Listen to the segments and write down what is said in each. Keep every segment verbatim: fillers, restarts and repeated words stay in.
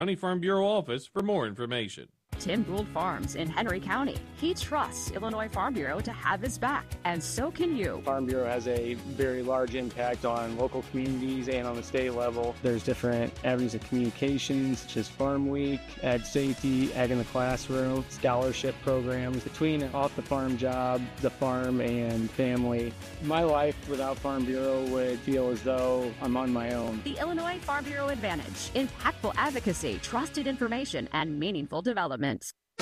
County Farm Bureau office for more information. Tim Gould Farms in Henry County. He trusts Illinois Farm Bureau to have his back, and so can you. Farm Bureau has a very large impact on local communities and on the state level. There's different avenues of communications, such as Farm Week, Ag Safety, Ag in the Classroom, scholarship programs. Between off-the-farm job, the farm, and family, my life without Farm Bureau would feel as though I'm on my own. The Illinois Farm Bureau Advantage. Impactful advocacy, trusted information, and meaningful development.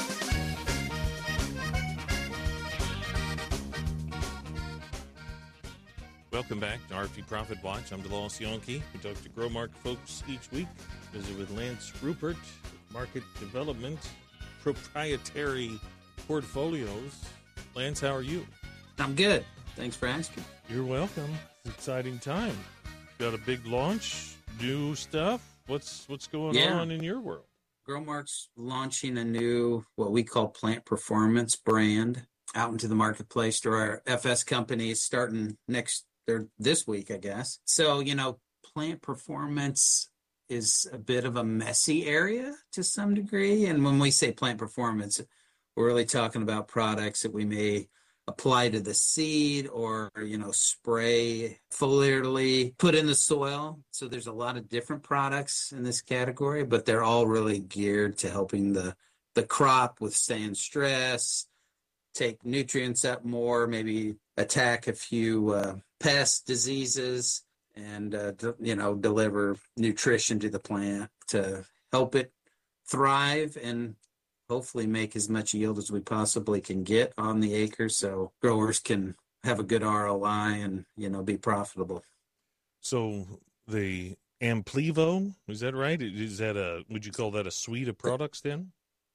Welcome back to R F P Profit Watch. I'm Delal Sionki. We talk to GrowMark folks each week. Visit with Lance Rupert, Market Development, Proprietary Portfolios. Lance, how are you? I'm good. Thanks for asking. You're welcome. It's an exciting time. Got a big launch, new stuff. What's what's going yeah. on in your world? GrowMark's launching a new, what we call Plant Performance brand out into the marketplace to our F S companies starting next, or this week, I guess. So, you know, Plant Performance is a bit of a messy area to some degree. And when we say Plant Performance, we're really talking about products that we may apply to the seed or, you know, spray foliarly, put in the soil. So there's a lot of different products in this category, but they're all really geared to helping the, the crop withstand stress, take nutrients up more, maybe attack a few uh, pest diseases, and, uh, d- you know, deliver nutrition to the plant to help it thrive and hopefully make as much yield as we possibly can get on the acre so growers can have a good R O I and, you know, be profitable. So the Amplivo, is that right? Is that a, would you call that a suite of products then?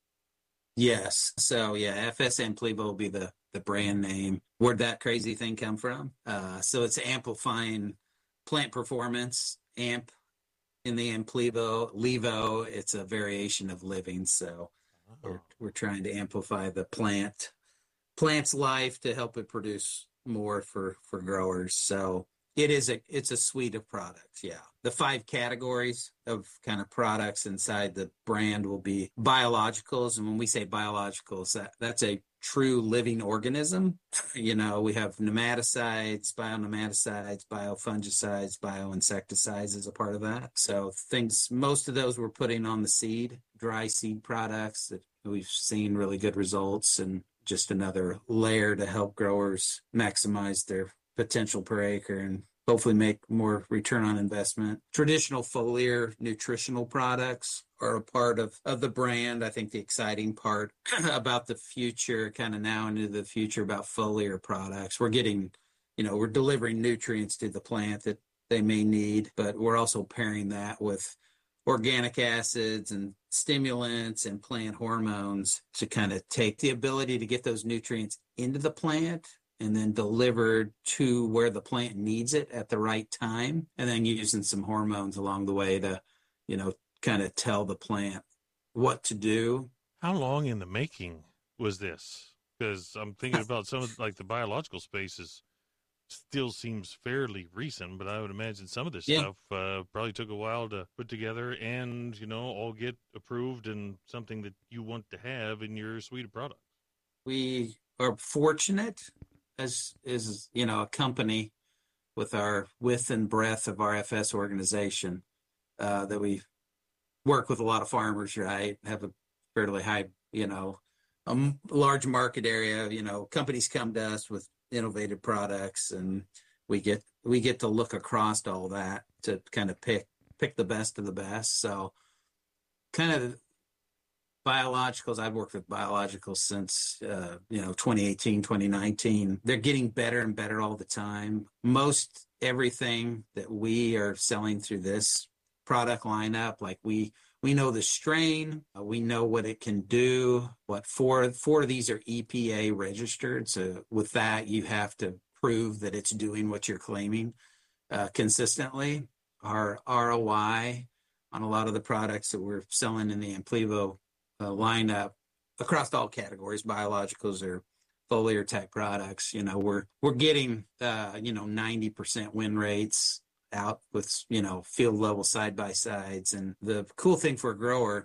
Yes. So yeah, F S Amplivo will be the, the brand name. Where'd that crazy thing come from? Uh, so it's amplifying plant performance, amp in the Amplivo. Levo, it's a variation of living. So We're, we're trying to amplify the plant, plant's life to help it produce more for, for growers. So it is a, it's a suite of products. Yeah. The five categories of kind of products inside the brand will be biologicals. And when we say biologicals, that, that's a true living organism. You know, we have nematicides, bionematicides, biofungicides, bioinsecticides as a part of that. So things, most of those we're putting on the seed, dry seed products that we've seen really good results, and just another layer to help growers maximize their potential per acre and hopefully make more return on investment. Traditional foliar nutritional products are a part of, of the brand. I think the exciting part about the future, kind of now into the future about foliar products, we're getting, you know, we're delivering nutrients to the plant that they may need, but we're also pairing that with organic acids and stimulants and plant hormones to kind of take the ability to get those nutrients into the plant and then delivered to where the plant needs it at the right time, and then using some hormones along the way to, you know, kind of tell the plant what to do. How long in the making was this? Because I'm thinking about some of, like, the biological spaces still seems fairly recent, but I would imagine some of this yeah. stuff uh, probably took a while to put together and, you know, all get approved and something that you want to have in your suite of products. We are fortunate as is, you know, a company with our width and breadth of our F S organization uh, that we work with a lot of farmers, right? Have a fairly high, you know, a m- large market area. You know, companies come to us with innovative products, and we get we get to look across all that to kind of pick pick the best of the best. So kind of biologicals, I've worked with biologicals since uh, you know twenty eighteen, twenty nineteen. They're getting better and better all the time. Most everything that we are selling through this product lineup, like we we know the strain, uh, we know what it can do. What four four of these are E P A registered, so with that you have to prove that it's doing what you're claiming uh, consistently. Our R O I on a lot of the products that we're selling in the Amplivo uh, lineup across all categories, biologicals or foliar type products, you know, we're we're getting uh, you know ninety percent win rates out with, you know, field level side by sides. And the cool thing for a grower